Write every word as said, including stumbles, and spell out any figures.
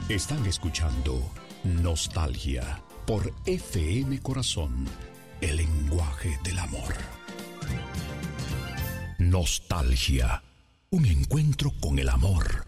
Están escuchando Nostalgia por F M Corazón, el lenguaje del amor. Nostalgia, un encuentro con el amor